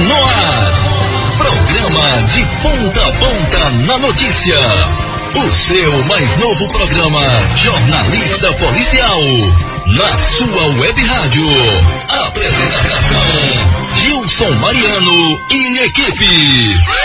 no ar. Programa de ponta a ponta na notícia. O seu mais novo programa Jornalista Policial. Na sua web rádio. Apresentação Gilson Mariano e equipe.